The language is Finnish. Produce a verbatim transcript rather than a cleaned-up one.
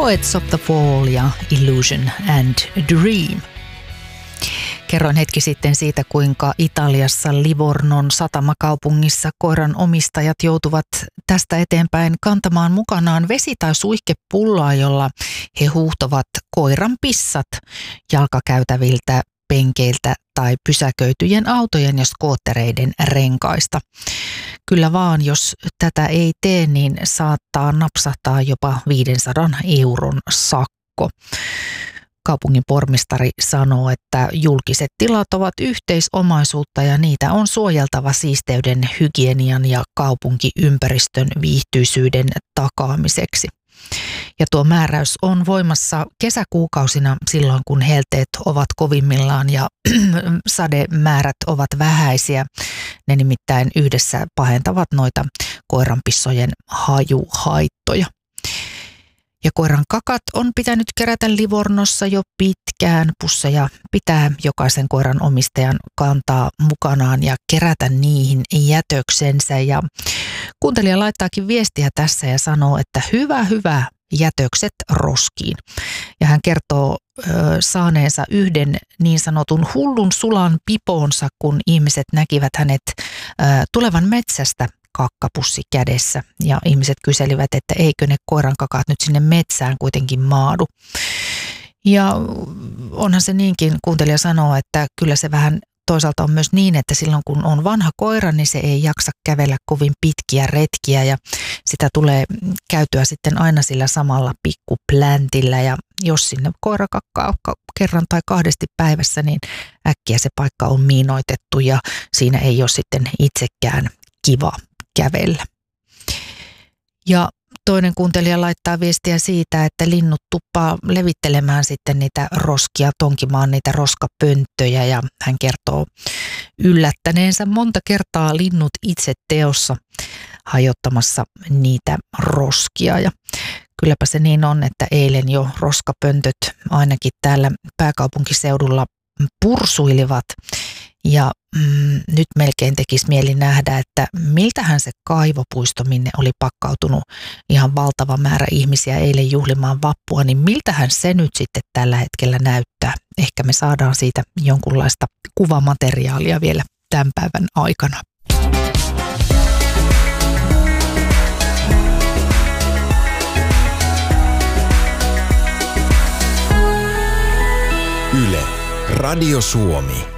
Poets of the Fall ja Illusion and Dream. Kerroin hetki sitten siitä, kuinka Italiassa Livornon satamakaupungissa koiran omistajat joutuvat tästä eteenpäin kantamaan mukanaan vesi- tai suihkepulloa, jolla he huuhtovat koiran pissat jalkakäytäviltä, penkeiltä tai pysäköityjen autojen ja skoottereiden renkaista. Kyllä vaan, jos tätä ei tee, niin saattaa napsahtaa jopa viisisataa euron sakko. Kaupungin pormestari sanoo, että julkiset tilat ovat yhteisomaisuutta ja niitä on suojeltava siisteyden, hygienian ja kaupunkiympäristön viihtyisyyden takaamiseksi. Ja tuo määräys on voimassa kesäkuukausina silloin, kun helteet ovat kovimmillaan ja sademäärät ovat vähäisiä. Ne nimittäin yhdessä pahentavat noita koiranpissojen hajuhaittoja. Ja koiran kakat on pitänyt kerätä Livornossa jo pitkään. Pusseja pitää jokaisen koiran omistajan kantaa mukanaan ja kerätä niihin jätöksensä. Ja kuuntelija laittaakin viestiä tässä ja sanoo, että hyvä, hyvä, jätökset roskiin. Ja hän kertoo ö, saaneensa yhden niin sanotun hullun sulan pipoonsa, kun ihmiset näkivät hänet ö, tulevan metsästä kakkapussi kädessä. Ja ihmiset kyselivät, että eikö ne koiran kakaat nyt sinne metsään kuitenkin maadu. Ja onhan se niinkin, kuuntelija sanoo, että kyllä se vähän toisaalta on myös niin, että silloin kun on vanha koira, niin se ei jaksa kävellä kovin pitkiä retkiä ja sitä tulee käytyä sitten aina sillä samalla pikkupläntillä. Ja jos sinne koira kakkaa kerran tai kahdesti päivässä, niin äkkiä se paikka on miinoitettu ja siinä ei ole sitten itsekään kiva kävellä. Ja toinen kuuntelija laittaa viestiä siitä, että linnut tuppaa levittelemään sitten niitä roskia, tonkimaan niitä roskapönttöjä ja hän kertoo yllättäneensä monta kertaa linnut itse teossa hajottamassa niitä roskia. Ja kylläpä se niin on, että eilen jo roskapöntöt ainakin täällä pääkaupunkiseudulla pursuilivat. Ja mm, nyt melkein tekisi mieli nähdä, että miltähän se kaivopuisto, minne oli pakkautunut ihan valtava määrä ihmisiä eilen juhlimaan vappua, niin miltähän se nyt sitten tällä hetkellä näyttää. Ehkä me saadaan siitä jonkunlaista kuvamateriaalia vielä tämän päivän aikana. Yle, Radio Suomi.